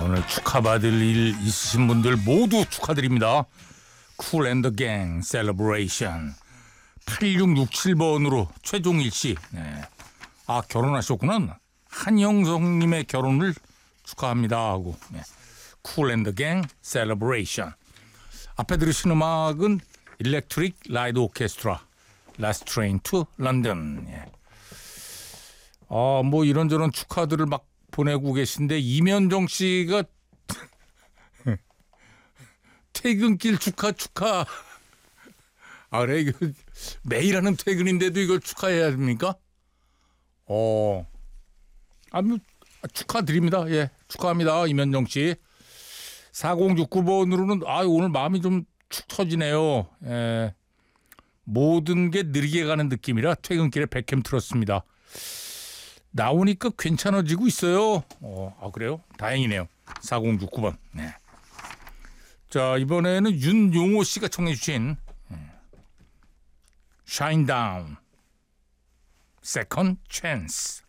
오늘 축하받을 일 있으신 분들 모두 축하드립니다. 쿨 앤 더 갱 셀러브레이션 8667번으로 최종일 씨. 네. 아, 결혼하셨구나. 한영성님의 결혼을 축하합니다 하고. 네. 쿨 앤 더 갱 셀러브레이션. 앞에 들으신 음악은 일렉트릭 라이드 오케스트라 라스트 트레인 투 런던. 예. 뭐 이런저런 축하들을 막 보내고 계신데 이면정 씨가 퇴근길 축하. 아, 그래, 이거 매일 하는 퇴근인데도 이걸 축하해야 됩니까? 뭐 축하드립니다. 예, 축하합니다, 이면정 씨. 4069번으로는 오늘 마음이 좀 축 터지네요. 예, 모든 게 느리게 가는 느낌이라 퇴근길에 백캠 틀었습니다. 나오니까 괜찮아지고 있어요. 그래요? 다행이네요. 4069번. 네. 자, 이번에는 윤용호 씨가 청해 주신 Shine Down, Second Chance.